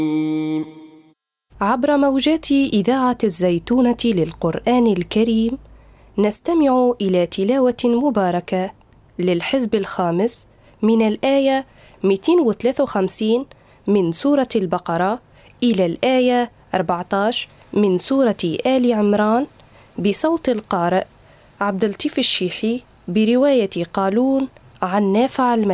عبر موجات إذاعة الزيتونة للقرآن الكريم نستمع إلى تلاوة مباركة للحزب الخامس من الآية 253 من سورة البقرة إلى الآية 14 من سورة آل عمران بصوت القارئ عبد اللطيف الشيحي برواية قالون عن نافع